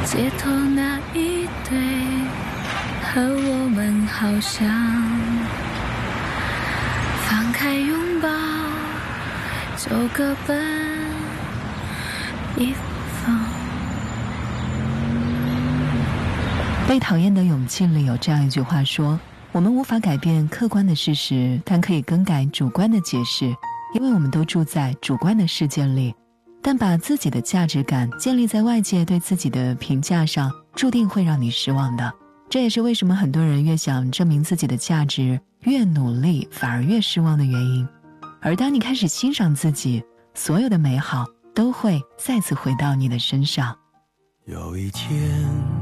街头那一对和我们好像，放开拥抱，走个奔一方。 被讨厌的勇气里有这样一句话说，我们无法改变客观的事实，但可以更改主观的解释，因为我们都住在主观的世界里。但把自己的价值感建立在外界对自己的评价上，注定会让你失望的。这也是为什么很多人越想证明自己的价值，越努力反而越失望的原因。而当你开始欣赏自己，所有的美好都会再次回到你的身上。 有一天